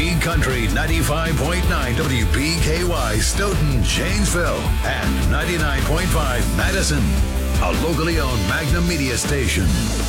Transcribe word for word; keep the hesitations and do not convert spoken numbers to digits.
Teen Country ninety-five point nine W P K Y Stoughton, Janesville, and ninety-nine point five Madison. A locally owned Magnum Media station.